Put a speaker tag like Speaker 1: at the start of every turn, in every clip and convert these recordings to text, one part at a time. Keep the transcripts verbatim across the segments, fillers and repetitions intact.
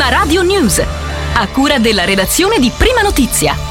Speaker 1: Prima Radio News, a cura della redazione di Prima Notizia.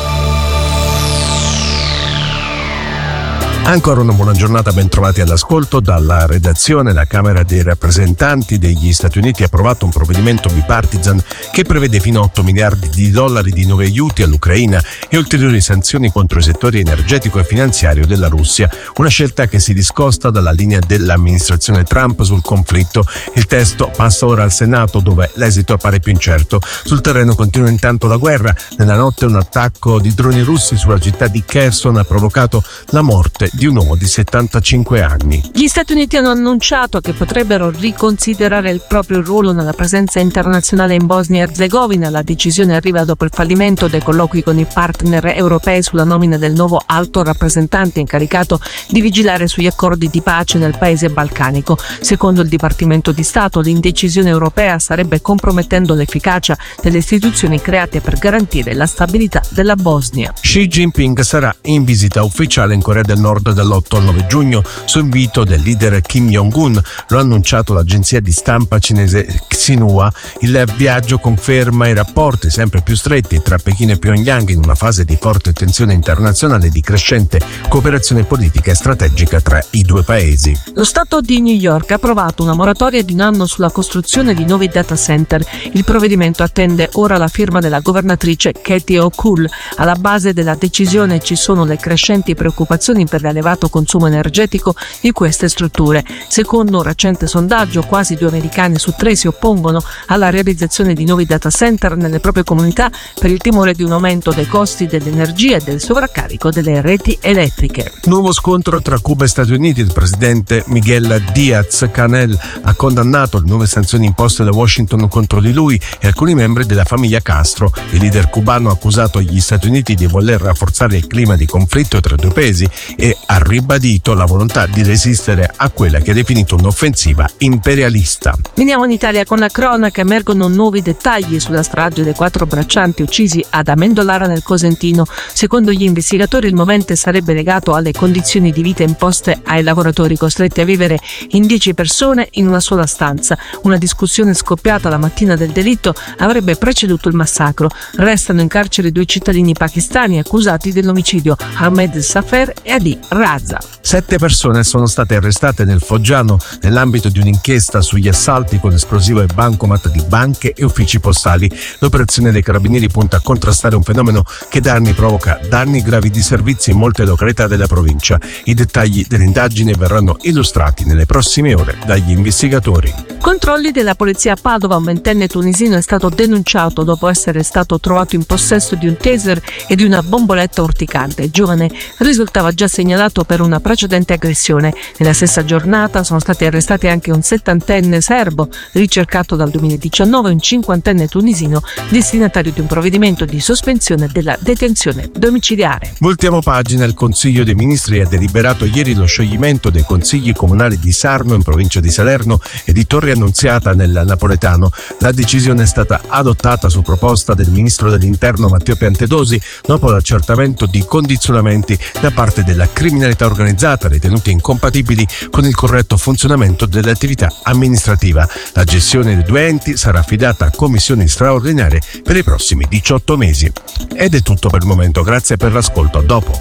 Speaker 2: Ancora una buona giornata, ben trovati all'ascolto dalla redazione. La Camera dei rappresentanti degli Stati Uniti ha approvato un provvedimento bipartisan che prevede fino a otto miliardi di dollari di nuovi aiuti all'Ucraina e ulteriori sanzioni contro i settori energetico e finanziario della Russia, una scelta che si discosta dalla linea dell'amministrazione Trump sul conflitto. Il testo passa ora al Senato, dove l'esito appare più incerto. Sul terreno continua intanto la guerra. Nella notte un attacco di droni russi sulla città di Kherson ha provocato la morte di un uomo di settantacinque anni.
Speaker 3: Gli Stati Uniti hanno annunciato che potrebbero riconsiderare il proprio ruolo nella presenza internazionale in Bosnia e Erzegovina. La decisione arriva dopo il fallimento dei colloqui con i partner europei sulla nomina del nuovo alto rappresentante incaricato di vigilare sugli accordi di pace nel paese balcanico. Secondo il Dipartimento di Stato, l'indecisione europea starebbe compromettendo l'efficacia delle istituzioni create per garantire la stabilità della Bosnia.
Speaker 2: Xi Jinping sarà in visita ufficiale in Corea del Nord dall'otto al nove giugno su invito del leader Kim Jong-un. Lo ha annunciato l'agenzia di stampa cinese Xinhua. Il viaggio conferma i rapporti sempre più stretti tra Pechino e Pyongyang in una fase di forte tensione internazionale e di crescente cooperazione politica e strategica tra i due paesi.
Speaker 3: Lo Stato di New York ha approvato una moratoria di un anno sulla costruzione di nuovi data center. Il provvedimento attende ora la firma della governatrice Kathy Hochul. Alla base della decisione ci sono le crescenti preoccupazioni per l'elevato consumo energetico di queste strutture. Secondo un recente sondaggio, quasi due americani su tre si oppongono alla realizzazione di nuovi data center nelle proprie comunità per il timore di un aumento dei costi dell'energia e del sovraccarico delle reti elettriche.
Speaker 2: Nuovo scontro tra Cuba e Stati Uniti. Il presidente Miguel Díaz-Canel ha condannato le nuove sanzioni imposte da Washington contro di lui e alcuni membri della famiglia Castro. Il leader cubano ha accusato gli Stati Uniti di voler rafforzare il clima di conflitto tra i due paesi e ha ribadito la volontà di resistere a quella che ha definito un'offensiva imperialista.
Speaker 3: Veniamo in Italia con la cronaca. Emergono nuovi dettagli sulla strage dei quattro braccianti uccisi ad Amendolara nel Cosentino. Secondo gli investigatori il movente sarebbe legato alle condizioni di vita imposte ai lavoratori costretti a vivere in dieci persone in una sola stanza. Una discussione scoppiata la mattina del delitto avrebbe preceduto il massacro. Restano in carcere due cittadini pakistani accusati dell'omicidio, Ahmed Safer e Adi Raza.
Speaker 2: Sette persone sono state arrestate nel Foggiano nell'ambito di un'inchiesta sugli assalti con esplosivo e bancomat di banche e uffici postali. L'operazione dei carabinieri punta a contrastare un fenomeno che da anni provoca danni gravi di servizi in molte località della provincia. I dettagli dell'indagine verranno illustrati nelle prossime ore dagli investigatori.
Speaker 3: Controlli della polizia a Padova. Un ventenne tunisino è stato denunciato dopo essere stato trovato in possesso di un taser e di una bomboletta urticante. Il giovane risultava già segnalato per una precedente aggressione. Nella stessa giornata sono stati arrestati anche un settantenne serbo ricercato dal duemiladiciannove e un cinquantenne tunisino destinatario di un provvedimento di sospensione della detenzione domiciliare.
Speaker 2: Voltiamo pagina. Il Consiglio dei Ministri ha deliberato ieri lo scioglimento dei consigli comunali di Sarno in provincia di Salerno e di Torre Annunziata nel Napoletano. La decisione è stata adottata su proposta del ministro dell'Interno Matteo Piantedosi dopo l'accertamento di condizionamenti da parte della criminalità organizzata ritenuti incompatibili con il corretto funzionamento dell'attività amministrativa. La gestione dei due enti sarà affidata a commissioni straordinarie per i prossimi diciotto mesi. Ed è tutto per il momento, grazie per l'ascolto, a dopo.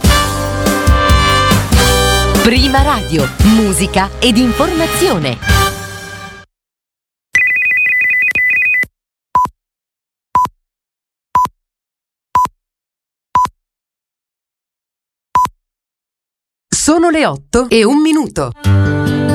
Speaker 1: Prima Radio, musica ed informazione.
Speaker 4: Sono le otto e un minuto.